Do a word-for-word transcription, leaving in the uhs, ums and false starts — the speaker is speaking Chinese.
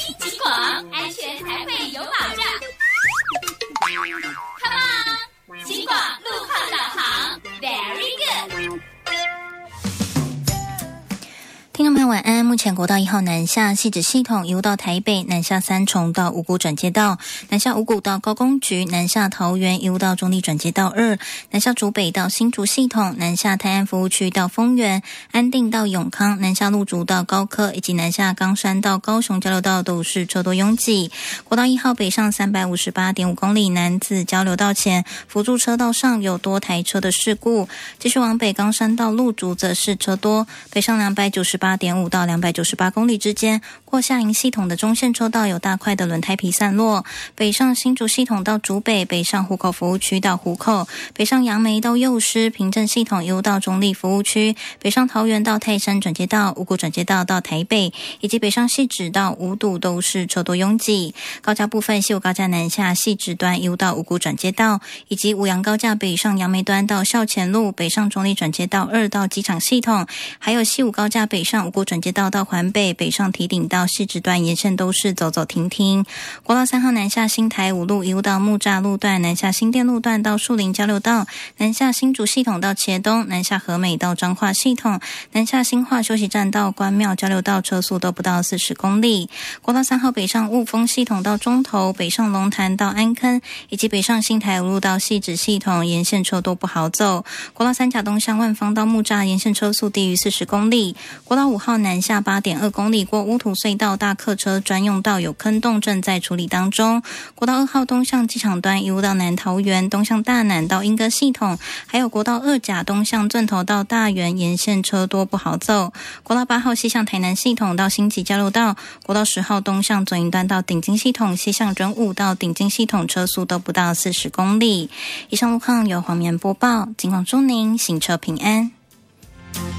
警广，安全才会有保障。Come on， 警广路况导航 ，Very good。 听众朋友晚安，目前国道一号南下汐止系统一路到台北，南下三重到五股转接道，南下五股到高工局，南下桃园一路到中坜转接道二，南下竹北到新竹系统，南下泰安服务区到丰原，安定到永康，南下路竹到高科，以及南下冈山到高雄交流道都是车多拥挤。国道一号北上 三百五十八点五 公里，南子交流道前辅助车道上有多台车的事故，继续往北冈山到路竹则是车多，北上两百九十八点五到两百九十八公里之间，过下营系统的中线车道有大块的轮胎皮散落，北上新竹系统到竹北，北上湖口服务区到湖口，北上杨梅到幼师，平镇系统一路到中坜服务区，北上桃园到泰山转接道，五股转接道到台北，以及北上汐止到五堵都是车多拥挤。高架部分，西武高架南下汐止端一路到五股转接道，以及五杨高架北上杨梅端到校前路，北上中坜转接道二到机场系统，还有西武高架北上五股转接道到环北，北上堤顶到汐止段沿线都是走走停停。国道三号南下新台五路一路到木栅路段，南下新店路段到树林交流道，南下新竹系统到茄东，南下和美到彰化系统，南下新化休息站到关庙交流道车速都不到四十公里。国道三号北上雾峰系统到中投，北上龙潭到安坑，以及北上新台五路到汐止系统沿线车都不好走。国道三甲东向万芳到木栅沿线车速低于四十公里。国道五号南下 八点二公里，过乌土隧道大客车专用道有坑洞正在处理当中。国道二号东向机场端一路到南桃园，东向大南到莺歌系统，还有国道二甲东向圳头到大园沿线车多不好走。国道八号西向台南系统到新集交流道，国道十号东向左营端到顶金系统，西向仁武到顶金系统车速都不到四十公里。以上路况由黄棉播报，警广祝您行车平安。